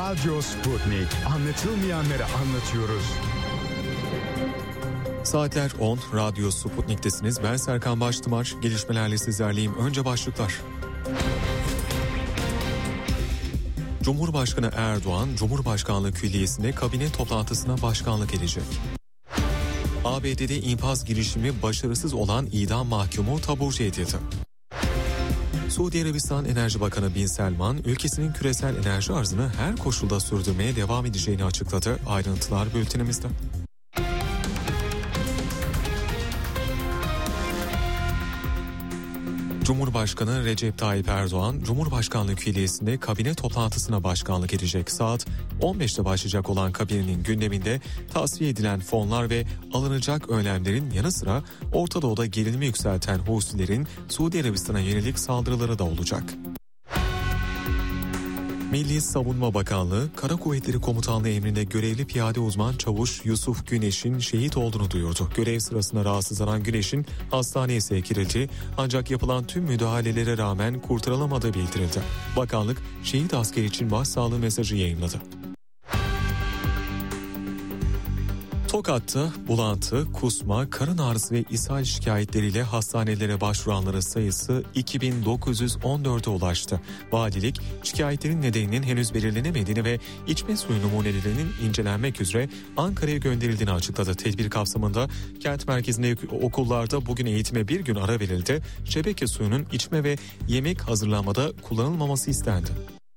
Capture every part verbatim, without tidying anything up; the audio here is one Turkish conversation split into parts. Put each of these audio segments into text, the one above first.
Radyo Sputnik. Anlatılmayanları anlatıyoruz. Saatler on, Radyo Sputnik'tesiniz. Ben Serkan Baştımar. Gelişmelerle sizlerleyim. Önce başlıklar. Cumhurbaşkanı Erdoğan, Cumhurbaşkanlığı Külliyesi'nde kabine toplantısına başkanlık edecek. A B D'de infaz girişimi başarısız olan idam mahkumu taburcu edildi. Suudi Arabistan Enerji Bakanı Bin Selman, ülkesinin küresel enerji arzını her koşulda sürdürmeye devam edeceğini açıkladı. Ayrıntılar bültenimizde. Cumhurbaşkanı Recep Tayyip Erdoğan, Cumhurbaşkanlığı Külliyesi'nde kabine toplantısına başkanlık edecek. Saat on beşte başlayacak olan kabinenin gündeminde tasfiye edilen fonlar ve alınacak önlemlerin yanı sıra Orta Doğu'da gerilimi yükselten Husilerin Suudi Arabistan'a yönelik saldırıları da olacak. Milli Savunma Bakanlığı, Kara Kuvvetleri Komutanlığı emrinde görevli piyade uzman çavuş Yusuf Güneş'in şehit olduğunu duyurdu. Görev sırasında rahatsızlanan Güneş'in hastaneye sevk edildi, ancak yapılan tüm müdahalelere rağmen kurtarılamadığı bildirildi. Bakanlık, şehit asker için başsağlığı mesajı yayınladı. Tokat'ta bulantı, kusma, karın ağrısı ve ishal şikayetleriyle hastanelere başvuranların sayısı iki bin dokuz yüz on dörde ulaştı. Valilik, şikayetlerin nedeninin henüz belirlenemediğini ve içme suyu numunelerinin incelenmek üzere Ankara'ya gönderildiğini açıkladı. Tedbir kapsamında kent merkezindeki okullarda bugün eğitime bir gün ara verildi. Şebeke suyunun içme ve yemek hazırlanmada kullanılmaması istendi.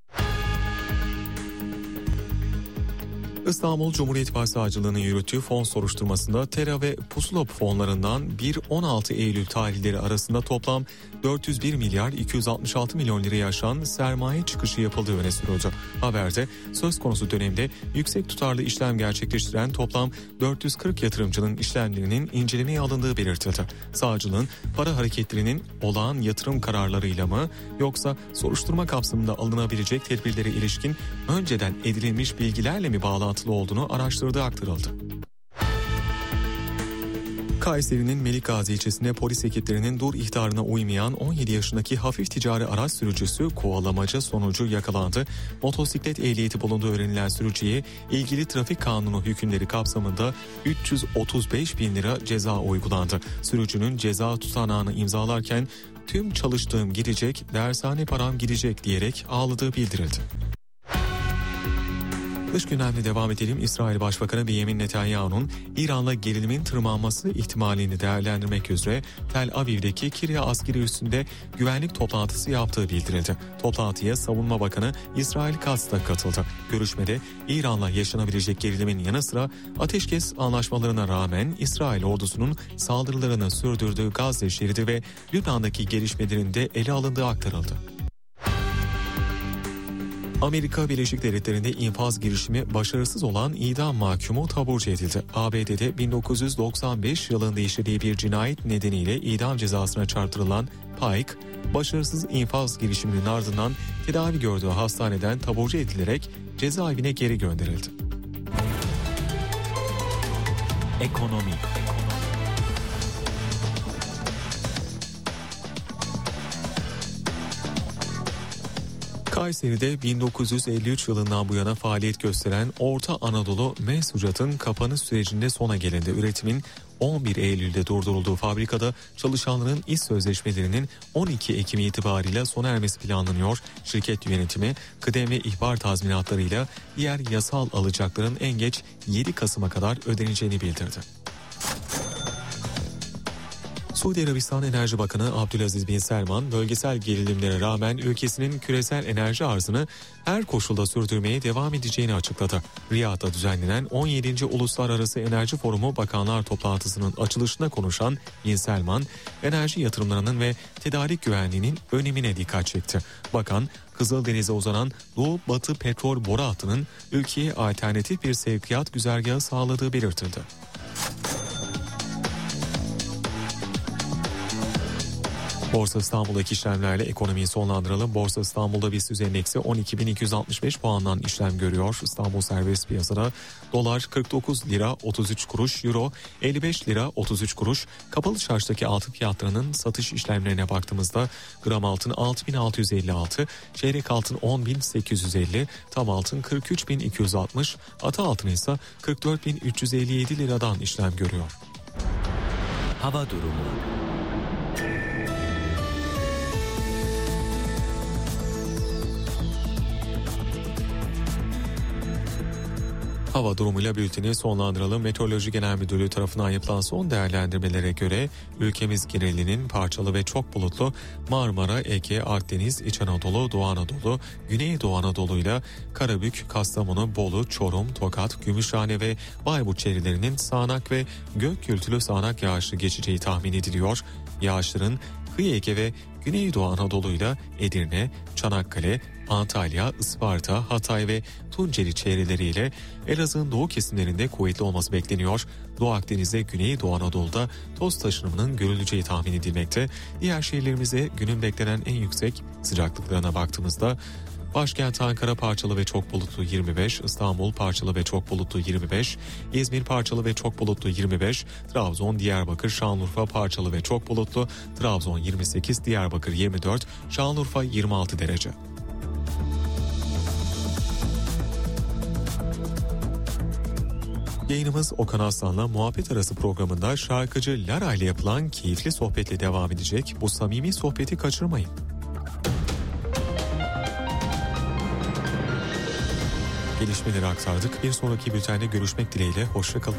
İstanbul Cumhuriyet Başsavcılığı'nın yürüttüğü fon soruşturmasında Tera ve Pusula fonlarından bir on altı Eylül tarihleri arasında toplam dört yüz bir milyar iki yüz altmış altı milyon lirayı aşan sermaye çıkışı yapıldığı öne sürüldü. Haberde söz konusu dönemde yüksek tutarlı işlem gerçekleştiren toplam dört yüz kırk yatırımcının işlemlerinin incelemeye alındığı belirtildi. Savcılığın para hareketlerinin olağan yatırım kararlarıyla mı yoksa soruşturma kapsamında alınabilecek tedbirlere ilişkin önceden edinilmiş bilgilerle mi bağlantılı olduğunu araştırdığı aktarıldı. Kayseri'nin Melikgazi ilçesinde polis ekiplerinin dur ihtarına uymayan on yedi yaşındaki hafif ticari araç sürücüsü kovalamaca sonucu yakalandı. Motosiklet ehliyeti bulunduğu öğrenilen sürücüye ilgili trafik kanunu hükümleri kapsamında üç yüz otuz beş bin lira ceza uygulandı. Sürücünün ceza tutanağını imzalarken tüm çalıştığım gidecek, dershane param gidecek diyerek ağladığı bildirildi. Dış gündemle devam edelim. İsrail Başbakanı Benjamin Netanyahu'nun İran'la gerilimin tırmanması ihtimalini değerlendirmek üzere Tel Aviv'deki Kirya askeri üssünde güvenlik toplantısı yaptığı bildirildi. Toplantıya Savunma Bakanı İsrail Katz da katıldı. Görüşmede İran'la yaşanabilecek gerilimin yanı sıra ateşkes anlaşmalarına rağmen İsrail ordusunun saldırılarını sürdürdüğü Gazze şeridi ve Lübnan'daki gelişmelerin de ele alındığı aktarıldı. Amerika Birleşik Devletleri'nde infaz girişimi başarısız olan idam mahkumu taburcu edildi. A B D'de bin dokuz yüz doksan beş yılında işlediği bir cinayet nedeniyle idam cezasına çarptırılan Pike, başarısız infaz girişiminin ardından tedavi gördüğü hastaneden taburcu edilerek cezaevine geri gönderildi. Ekonomi. Kayseri'de bin dokuz yüz elli üç yılından bu yana faaliyet gösteren Orta Anadolu Mensucat'ın kapanış sürecinde sona gelindi. Üretimin on bir Eylül'de durdurulduğu fabrikada çalışanların iş sözleşmelerinin on iki Ekim itibariyle sona ermesi planlanıyor. Şirket yönetimi kıdem ve ihbar tazminatlarıyla diğer yasal alacakların en geç yedi Kasım'a kadar ödeneceğini bildirdi. Suudi Arabistan Enerji Bakanı Abdülaziz Bin Selman, bölgesel gerilimlere rağmen ülkesinin küresel enerji arzını her koşulda sürdürmeye devam edeceğini açıkladı. Riyad'da düzenlenen on yedinci Uluslararası Enerji Forumu Bakanlar Toplantısı'nın açılışında konuşan Bin Selman, enerji yatırımlarının ve tedarik güvenliğinin önemine dikkat çekti. Bakan, Kızıldeniz'e uzanan Doğu-Batı petrol boru hattının ülkeye alternatif bir sevkiyat güzergahı sağladığı belirtildi. Borsa İstanbul'daki işlemlerle ekonomiyi sonlandıralım. Borsa İstanbul'da BIST endeksi on iki bin iki yüz altmış beş puandan işlem görüyor. İstanbul serbest piyasada dolar kırk dokuz lira otuz üç kuruş, euro elli beş lira otuz üç kuruş. Kapalı çarşıdaki altın fiyatlarının satış işlemlerine baktığımızda gram altın altı bin altı yüz elli altı, çeyrek altın on bin sekiz yüz elli, tam altın kırk üç bin iki yüz altmış, ata altın ise kırk dört bin üç yüz elli yedi liradan işlem görüyor. Hava durumu. Hava durumuyla bülteni sonlandıralım. Meteoroloji Genel Müdürlüğü tarafından yapılan son değerlendirmelere göre ülkemiz genelinin parçalı ve çok bulutlu Marmara, Ege, Akdeniz, İç Anadolu, Doğu Anadolu, Güneydoğu Anadolu ile Karabük, Kastamonu, Bolu, Çorum, Tokat, Gümüşhane ve Bayburt çevrelerinin sağanak ve gök gürültülü sağanak yağışlı geçeceği tahmin ediliyor. Yağışların kıyı Ege ve Güneydoğu Anadolu ile Edirne, Çanakkale, Antalya, Isparta, Hatay ve Tunceli çevreleriyle Elazığ'ın doğu kesimlerinde kuvvetli olması bekleniyor. Doğu Akdeniz'de Güneydoğu Anadolu'da toz taşınımının görüleceği tahmin edilmekte. Diğer şehirlerimize günün beklenen en yüksek sıcaklıklarına baktığımızda başkent Ankara parçalı ve çok bulutlu yirmi beş, İstanbul parçalı ve çok bulutlu yirmi beş, İzmir parçalı ve çok bulutlu yirmi beş, Trabzon, Diyarbakır, Şanlıurfa parçalı ve çok bulutlu, Trabzon yirmi sekiz, Diyarbakır yirmi dört, Şanlıurfa yirmi altı derece. Yayınımız Okan Aslan'la Muhabbet Arası programında şarkıcı Lara ile yapılan keyifli sohbetle devam edecek. Bu samimi sohbeti kaçırmayın. Gelişmeleri aktardık. Bir sonraki bültende görüşmek dileğiyle. Hoşça kalın.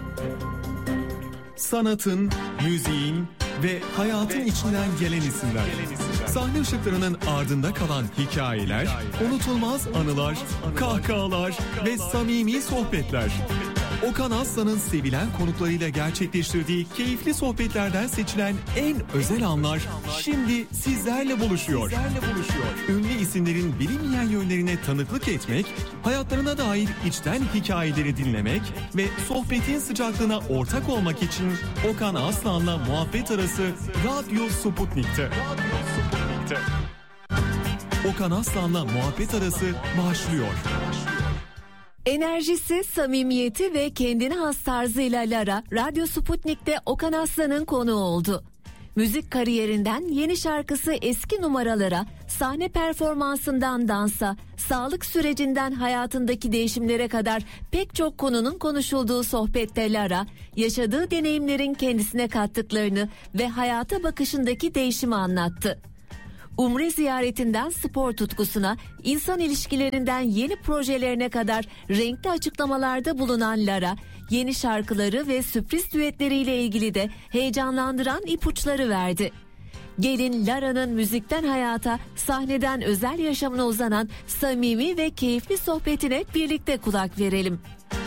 Sanatın, müziğin ve hayatın içinden gelen isimler. Sahne ışıklarının ardında kalan hikayeler, unutulmaz anılar, kahkahalar ve samimi sohbetler. Okan Aslan'ın sevilen konuklarıyla gerçekleştirdiği keyifli sohbetlerden seçilen en özel anlar şimdi sizlerle buluşuyor. Ünlü isimlerin bilinmeyen yönlerine tanıklık etmek, hayatlarına dair içten hikayeleri dinlemek ve sohbetin sıcaklığına ortak olmak için Okan Aslan'la Muhabbet Arası Radyo Sputnik'te. Okan Aslan'la Muhabbet Arası başlıyor. Enerjisi, samimiyeti ve kendine has tarzıyla Lara, Radyo Sputnik'te Okan Aslan'ın konuğu oldu. Müzik kariyerinden yeni şarkısı eski numaralara, sahne performansından dansa, sağlık sürecinden hayatındaki değişimlere kadar pek çok konunun konuşulduğu sohbette Lara, yaşadığı deneyimlerin kendisine kattıklarını ve hayata bakışındaki değişimi anlattı. Umre ziyaretinden spor tutkusuna, insan ilişkilerinden yeni projelerine kadar renkli açıklamalarda bulunan Lara, yeni şarkıları ve sürpriz düetleriyle ilgili de heyecanlandıran ipuçları verdi. Gelin Lara'nın müzikten hayata, sahneden özel yaşamına uzanan samimi ve keyifli sohbetine birlikte kulak verelim.